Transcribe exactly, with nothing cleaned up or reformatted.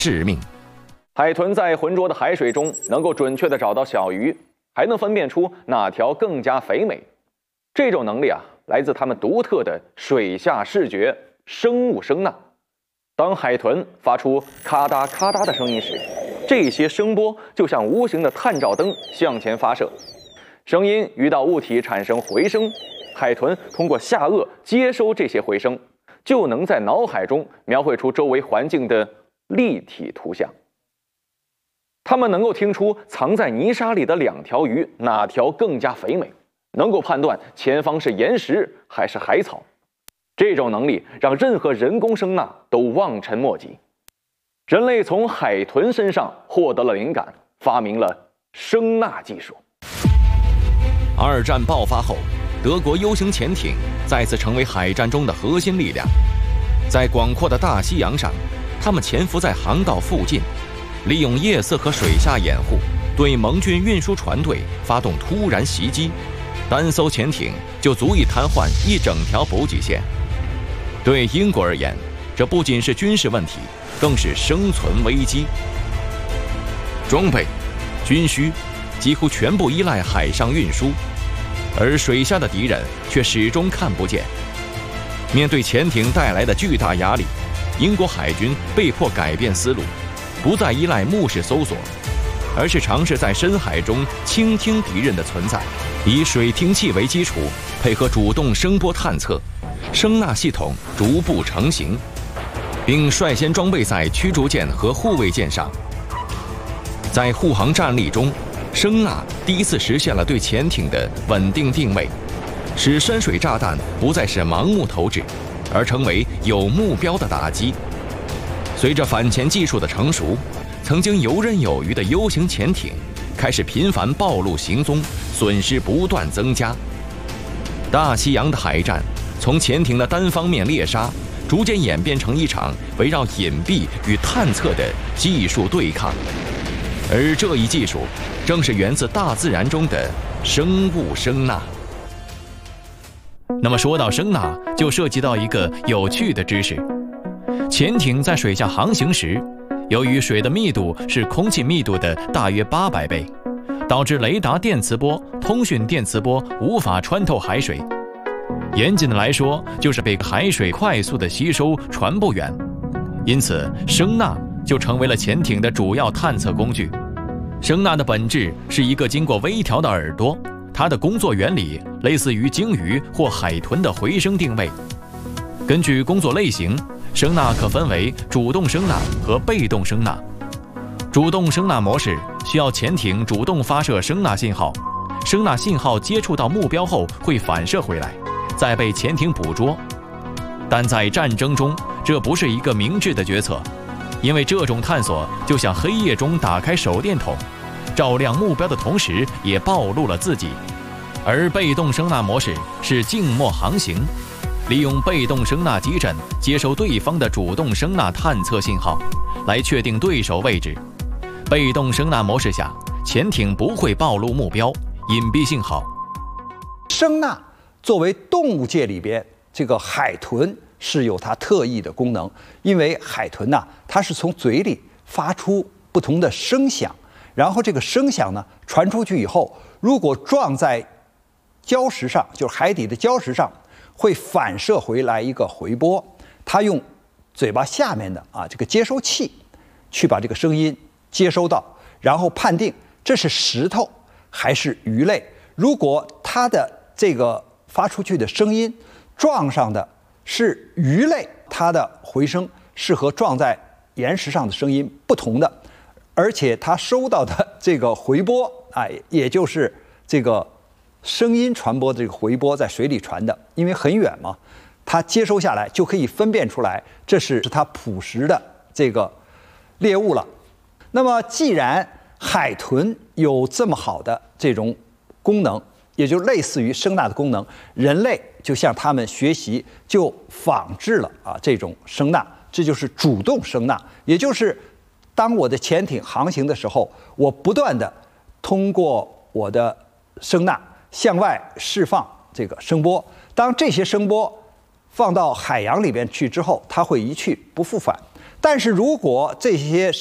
致命。 海豚在浑浊的海水中能够准确地找到小鱼，还能分辨出哪条更加肥美。这种能力啊，来自它们独特的水下视觉生物声呐。当海豚发出咔嗒咔嗒的声音时，这些声波就像无形的探照灯向前发射，声音遇到物体产生回声，海豚通过下颚接收这些回声，就能在脑海中描绘出周围环境的立体图像。它们能够听出藏在泥沙里的两条鱼哪条更加肥美，能够判断前方是岩石还是海草。这种能力让任何人工声呐都望尘莫及。人类从海豚身上获得了灵感，发明了声呐技术。 二战爆发后，德国 U 型潜艇再次成为海战中的核心力量。在广阔的大西洋上，他们潜伏在航道附近，利用夜色和水下掩护，对盟军运输船队发动突然袭击。单艘潜艇就足以瘫痪一整条补给线。对英国而言，这不仅是军事问题，更是生存危机。装备、军需几乎全部依赖海上运输，而水下的敌人却始终看不见。面对潜艇带来的巨大压力，英国海军被迫改变思路，不再依赖目视搜索，而是尝试在深海中倾听敌人的存在，以水听器为基础，配合主动声波探测，声呐系统逐步成型，并率先装备在驱逐舰和护卫舰上。在护航战力中，声呐第一次实现了对潜艇的稳定定位，使深水炸弹不再是盲目投掷，而成为有目标的打击。随着反潜技术的成熟，曾经游刃有余的 U 型潜艇开始频繁暴露行踪，损失不断增加。大西洋的海战从潜艇的单方面猎杀，逐渐演变成一场围绕隐蔽与探测的技术对抗。而这一技术正是源自大自然中的生物声呐。那么说到声呐，就涉及到一个有趣的知识。潜艇在水下航行时，由于水的密度是空气密度的大约八百倍，导致雷达电磁波、通讯电磁波无法穿透海水。严谨的来说，就是被海水快速的吸收传不远。因此，声呐就成为了潜艇的主要探测工具。声呐的本质是一个经过微调的耳朵，它的工作原理类似于鲸鱼或海豚的回声定位。根据工作类型，声呐可分为主动声呐和被动声呐。主动声呐模式需要潜艇主动发射声呐信号，声呐信号接触到目标后会反射回来，再被潜艇捕捉。但在战争中，这不是一个明智的决策，因为这种探索就像黑夜中打开手电筒，照亮目标的同时也暴露了自己。而被动声呐模式是静默航行，利用被动声呐基站接收对方的主动声呐探测信号，来确定对手位置。被动声呐模式下，潜艇不会暴露目标，隐蔽信号。 声呐作为动物界里边，这个海豚是有它特异的功能，因为海豚呐、啊，它是从嘴里发出不同的声响，然后这个声响呢传出去以后，如果撞在礁石上，就是海底的礁石上，会反射回来一个回波。它用嘴巴下面的啊这个接收器去把这个声音接收到，然后判定这是石头还是鱼类。如果它的这个发出去的声音撞上的是鱼类，它的回声是和撞在岩石上的声音不同的，而且它收到的这个回波，哎，也就是这个声音传播的这个回波在水里传的，因为很远嘛，它接收下来就可以分辨出来，这是它捕食的这个猎物了。那么，既然海豚有这么好的这种功能，也就类似于声呐的功能，人类就向他们学习，就仿制了啊这种声呐，这就是主动声呐。也就是当我的潜艇航行的时候，我不断的通过我的声呐向外释放这个声波，当这些声波放到海洋里边去之后，它会一去不复返。 但是如果这些